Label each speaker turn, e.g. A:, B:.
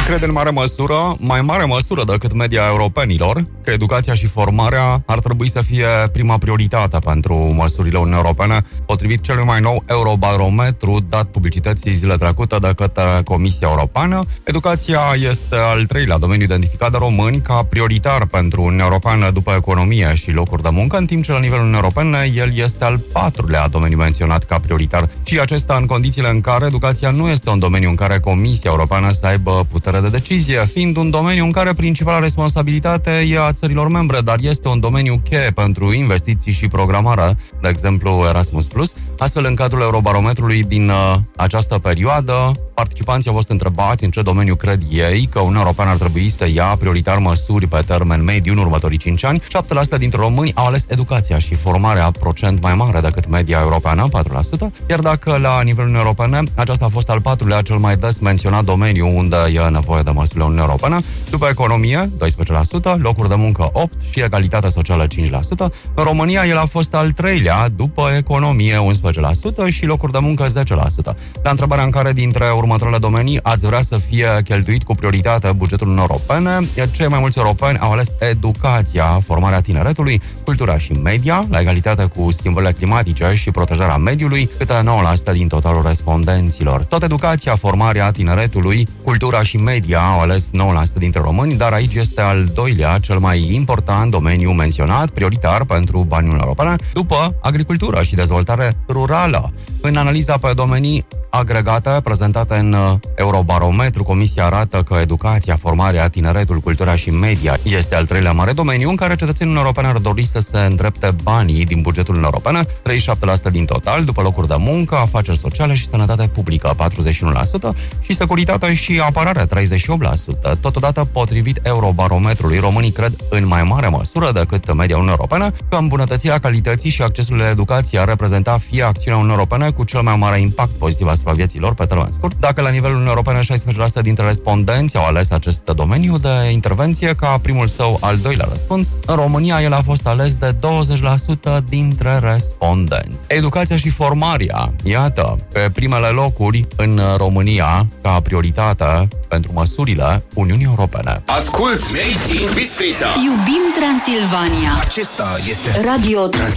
A: Cred în mai mare măsură decât media europenilor, că educația și formarea ar trebui să fie prima prioritate pentru măsurile Uniunii Europene, potrivit celui mai nou Eurobarometru dat publicității zile trecute de către Comisia Europeană. Educația este al treilea domeniu identificat de români ca prioritar pentru Uniunea Europeană după economie și locuri de muncă, în timp ce la nivelul Uniunii Europene el este al patrulea domeniu menționat ca prioritar. Și acesta în condițiile în care educația nu este un domeniu în care Comisia Europeană să aibă putere de decizie, fiind un domeniu în care principala responsabilitate e a țărilor membre, dar este un domeniu cheie pentru investiții și programare, de exemplu Erasmus+. Astfel, în cadrul Eurobarometrului din această perioadă, participanții au fost întrebați în ce domeniu cred ei că Uniunea Europeană ar trebui să ia prioritar măsuri pe termen mediu în următorii 5 ani. 7% dintre români au ales educația și formarea, procent mai mare decât media europeană, 4%, iar dacă la nivelul Uniunii Europene aceasta a fost al patrulea cel mai des menționat domeniu unde e nevoie de măsurile Uniunii Europene, după economie, 12%, locuri de muncă 8% și egalitate socială 5%. În România el a fost al treilea, după economie 11% și locuri de muncă 10%. La întrebarea în care dintre următoarele domenii ați vrea să fie cheltuit cu prioritate bugetul Uniunii Europene, cei mai mulți europeni au ales educația, formarea tineretului, cultura și media, la egalitate cu schimbările climatice și protejarea mediului, câte 9% din totalul respondenților. Tot educația, formarea tineretului, cultura și media au ales 9% dintre români, dar aici este al doilea, cel mai important domeniu menționat, prioritar pentru banii Uniunii Europene, după agricultură și dezvoltare rurală. În analiza pe domenii agregate prezentate în Eurobarometru, Comisia arată că educația, formarea, tineretul, cultura și media este al treilea mare domeniu în care cetățenii europeni ar dori să se îndrepte banii din bugetul european, 37% din total, după locuri de muncă, afaceri sociale și sănătate publică, 41% și securitate și apărare, 38%. Totodată, potrivit Eurobarometrului, românii cred în mai mare măsură decât media Uniunii Europene că îmbunătățirea calității și accesului la educație ar reprezenta fie acțiunea Uniunii Europene cu cel mai mare impact pozitiv asupra vieților pe termen scurt. Dacă la nivelul Uniunii Europene 16% dintre respondenți au ales acest domeniu de intervenție ca primul său al doilea răspuns, în România el a fost ales de 20% dintre respondenți. Educația și formarea, iată, pe primele locuri în România ca prioritate pentru măsurile Uniunii Europene.
B: Asculți Made in Bistrița!
C: Iubim Transilvania!
B: Acesta este
C: Radio